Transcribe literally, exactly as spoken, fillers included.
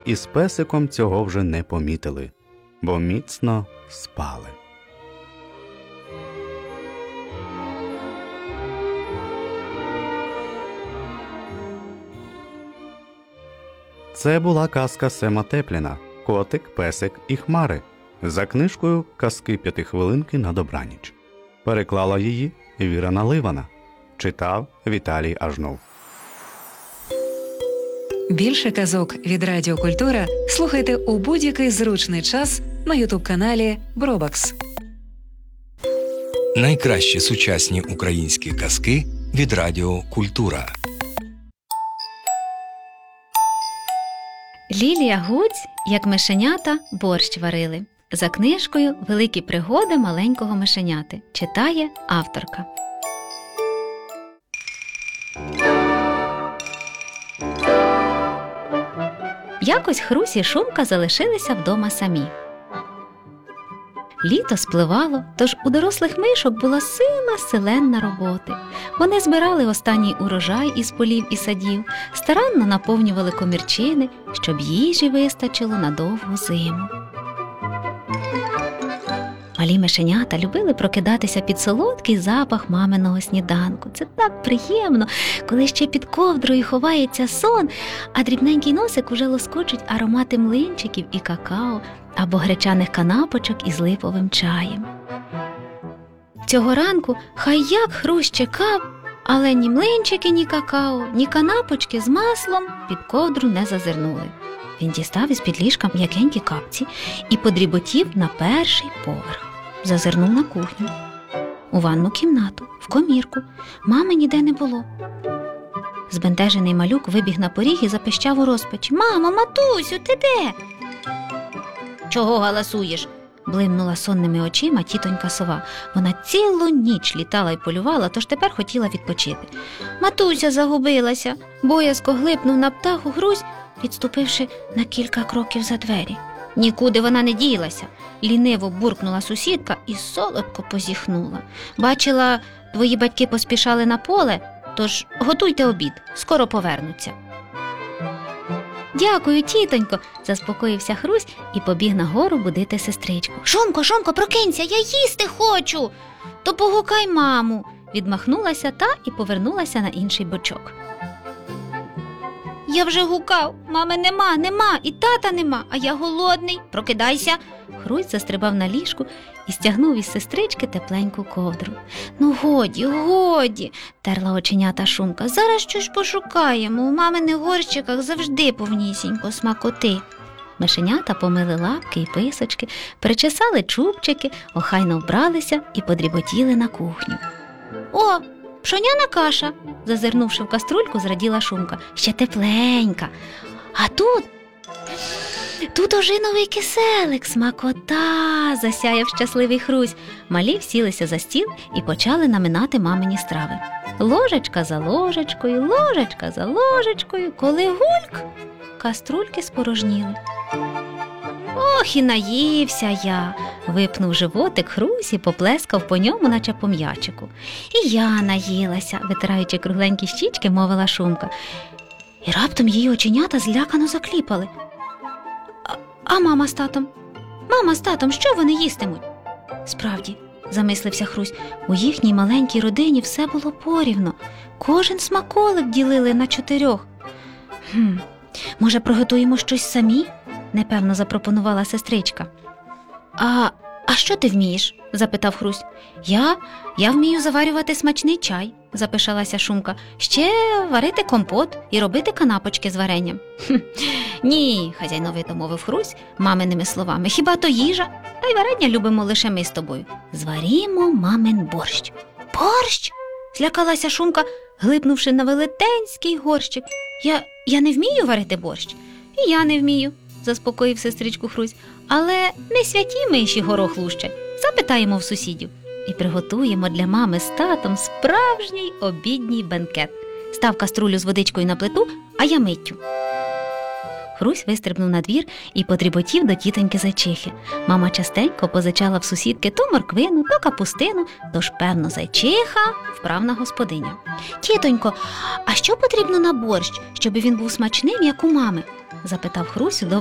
із песиком цього вже не помітили, бо міцно спали. Це була казка Сема Тепліна «Котик, песик і хмари» за книжкою «Казки п'ятихвилинки на добраніч». Переклала її Віра Наливана. Читав Віталій Ажнов. Більше казок від Радіо Культура слухайте у будь-який зручний час на ютуб-каналі Бробакс. Найкращі сучасні українські казки від Радіо Культура. Лілія Гуць, як мишенята, борщ варили. За книжкою «Великі пригоди маленького мишеняти» читає авторка. Якось Хрусь і Шумка залишилися вдома самі. Літо спливало, тож у дорослих мишок була сила селенна роботи. Вони збирали останній урожай із полів і садів, старанно наповнювали комірчини, щоб їжі вистачило на довгу зиму. Малі мишенята любили прокидатися під солодкий запах маминого сніданку. Це так приємно, коли ще під ковдрою ховається сон, а дрібненький носик уже лоскочуть аромати млинчиків і какао або гречаних канапочок із липовим чаєм. Цього ранку хай як Хрусь чекав, але ні млинчики, ні какао, ні канапочки з маслом під ковдру не зазирнули. Він дістав із-під ліжка м'якенькі капці і подріботів на перший поверх. Зазирнув на кухню, у ванну кімнату, в комірку. Мами ніде не було. Збентежений малюк вибіг на поріг і запищав у розпачі: «Мамо, матусю, ти де?» «Чого галасуєш?» – блимнула сонними очима тітонька сова. Вона цілу ніч літала й полювала, тож тепер хотіла відпочити. «Матуся загубилася», – боязко глипнув на птаху Хрусь, відступивши на кілька кроків за двері. «Нікуди вона не ділася», – ліниво буркнула сусідка і солодко позіхнула. «Бачила, твої батьки поспішали на поле, тож готуйте обід, скоро повернуться». «Дякую, тітонько», – заспокоївся Хрусь і побіг нагору будити сестричку. «Шумко, Шумко, прокинься, я їсти хочу!» «То погукай маму», – відмахнулася та і повернулася на інший бочок. «Я вже гукав, мами нема, нема, і тата нема, а я голодний, прокидайся!» Хрусь застрибав на ліжку і стягнув із сестрички тепленьку ковдру. «Ну годі, годі!» – терла оченята Шумка. «Зараз щось пошукаємо, у маминих горщиках завжди повнісінько смакоти». Мишенята помили лапки і писочки, причесали чубчики, охайно вбралися і подріботіли на кухню. «О, пшоняна каша!» – зазирнувши в каструльку, зраділа Шумка. «Ще тепленька! А тут, тут ожиновий киселик, смакота!» – засяяв щасливий Хрусь. Малі всілися за стіл і почали наминати мамині страви. Ложечка за ложечкою, ложечка за ложечкою, коли гульк, каструльки спорожніли. «Ох, і наївся я!» – випнув животик Хрусь і поплескав по ньому, наче по м'ячику. «І я наїлася!» – витираючи кругленькі щічки, мовила Шумка. І раптом її оченята злякано закліпали. «А, а мама з татом? Мама з татом, що вони їстимуть?» Справді, замислився Хрусь, у їхній маленькій родині все було порівно. Кожен смаколик ділили на чотирьох. «Хм, може, приготуємо щось самі?» – непевно запропонувала сестричка. «А, а що ти вмієш?» – запитав Хрусь. «Я, я вмію заварювати смачний чай», – запишалася Шумка. «Ще варити компот і робити канапочки з варенням». «Хм, ні», – хазяйновито мовив Хрусь маминими словами. «Хіба то їжа? Та й варення любимо лише ми з тобою. Зварімо мамин борщ». «Борщ?» – злякалася Шумка, глипнувши на велетенський горщик. «Я, я не вмію варити борщ». «І я не вмію», – заспокоїв сестричку Хрусь. «Але не святі миші горох лущать. Запитаємо в сусідів. І приготуємо для мами з татом справжній обідній бенкет. Став каструлю з водичкою на плиту, а я миттю». Хрусь вистрибнув на двір і подріботів до тітоньки Зайчихи. Мама частенько позичала в сусідки то морквину, то капустину, тож, певно, Зайчиха – вправна господиня. «Тітонько, а що потрібно на борщ, щоб він був смачним, як у мами?» – запитав Хрусь,